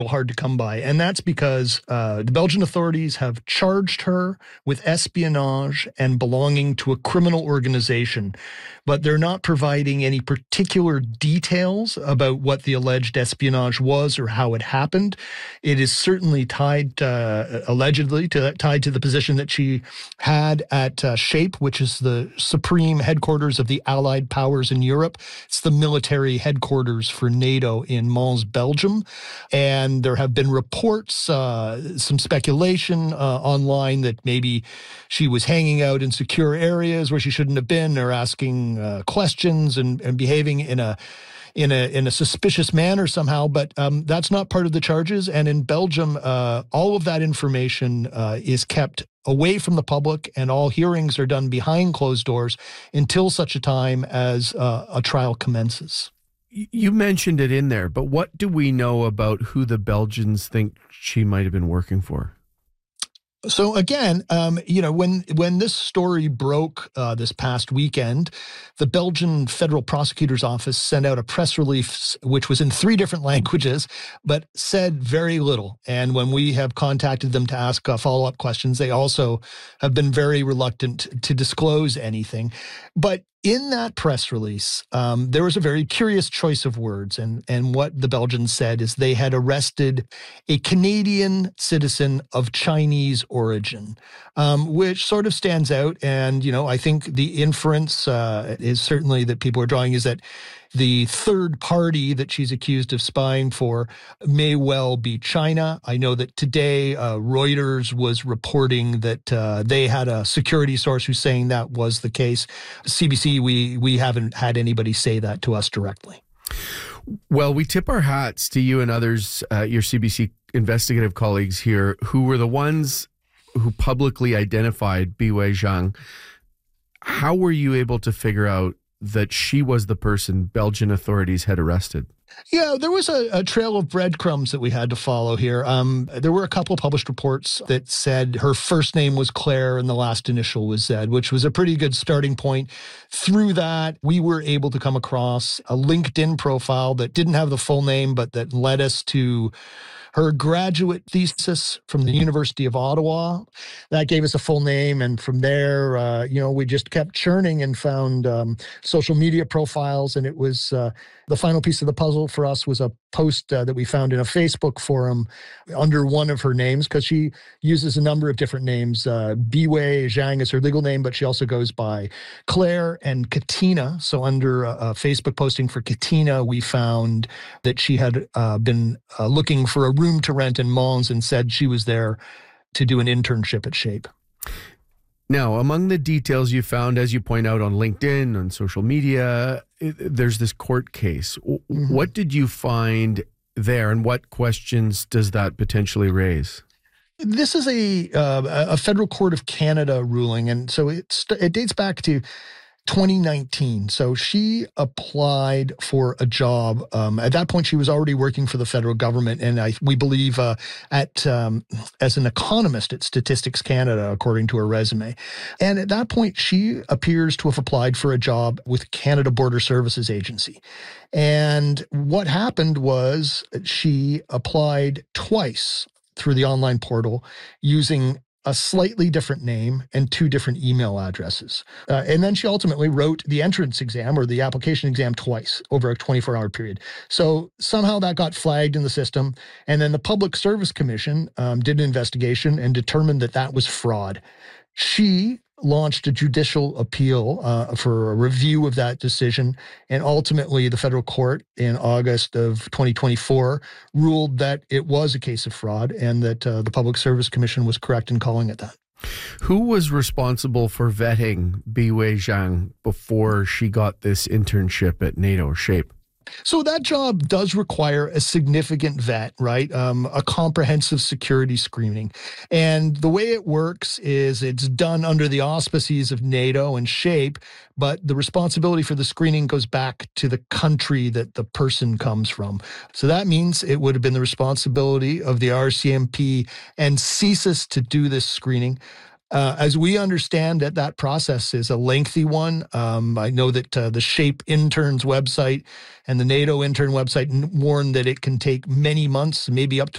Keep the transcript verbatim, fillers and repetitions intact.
hard to come by. And that's because uh, the Belgian authorities have charged her with espionage and belonging to a criminal organization, but they're not providing any particular details about what the alleged espionage was or how it happened. It is certainly tied, uh, allegedly, to tied to the position that she had at uh, SHAPE, which is the supreme headquarters of the Allied powers in Europe. It's the military headquarters for NATO in Mons, Belgium. And And there have been reports, uh, some speculation uh, online that maybe she was hanging out in secure areas where she shouldn't have been, or asking uh, questions and, and behaving in a in a in a suspicious manner somehow. But um, that's not part of the charges. And in Belgium, uh, all of that information uh, is kept away from the public, and all hearings are done behind closed doors until such a time as uh, a trial commences. You mentioned it in there, but what do we know about who the Belgians think she might have been working for? So again, um, you know, when when this story broke uh, this past weekend, the Belgian Federal Prosecutor's Office sent out a press release, which was in three different languages, but said very little. And when we have contacted them to ask uh, follow-up questions, they also have been very reluctant to disclose anything. But in that press release, um, there was a very curious choice of words. And, and what the Belgians said is they had arrested a Canadian citizen of Chinese origin, um, which sort of stands out. And, you know, I think the inference uh, is certainly that people are drawing is that the third party that she's accused of spying for may well be China. I know that today uh, Reuters was reporting that uh, they had a security source who's saying that was the case. C B C, we we haven't had anybody say that to us directly. Well, we tip our hats to you and others, uh, your C B C investigative colleagues here, who were the ones who publicly identified Biwei Zhang. How were you able to figure out that she was the person Belgian authorities had arrested? Yeah, there was a, a trail of breadcrumbs that we had to follow here. Um, there were a couple of published reports that said her first name was Claire and the last initial was Z, which was a pretty good starting point. Through that, we were able to come across a LinkedIn profile that didn't have the full name, but that led us to her graduate thesis from the University of Ottawa. That gave us a full name. And from there, uh, you know, we just kept churning and found um, social media profiles. And it was uh, the final piece of the puzzle for us was a post uh, that we found in a Facebook forum under one of her names, because she uses a number of different names. Uh, Biwei Zhang is her legal name, but she also goes by Claire and Katina. So under a, a Facebook posting for Katina, we found that she had uh, been uh, looking for a room to rent in Mons and said she was there to do an internship at SHAPE. Now, among the details you found, as you point out on LinkedIn, on social media, there's this court case. Mm-hmm. What did you find there, and what questions does that potentially raise? This is a uh, a federal court of Canada ruling, and so it's, it dates back to twenty nineteen. So she applied for a job. Um, at that point, she was already working for the federal government, and I, we believe uh, at um, as an economist at Statistics Canada, according to her resume. And at that point, she appears to have applied for a job with Canada Border Services Agency. And what happened was she applied twice through the online portal using a slightly different name and two different email addresses. Uh, and then she ultimately wrote the entrance exam or the application exam twice over a twenty-four hour period. So somehow that got flagged in the system. And then the Public Service Commission um, did an investigation and determined that that was fraud. She launched a judicial appeal uh, for a review of that decision. And ultimately, the federal court in August of twenty twenty-four ruled that it was a case of fraud and that uh, the Public Service Commission was correct in calling it that. Who was responsible for vetting Biwei Zhang before she got this internship at NATO or SHAPE? So that job does require a significant vet, right? Um, a comprehensive security screening. And the way it works is it's done under the auspices of NATO and SHAPE, but the responsibility for the screening goes back to the country that the person comes from. So that means it would have been the responsibility of the R C M P and CSIS to do this screening. Uh, as we understand that that process is a lengthy one. Um, I know that uh, the SHAPE interns website and the NATO intern website warn that it can take many months, maybe up to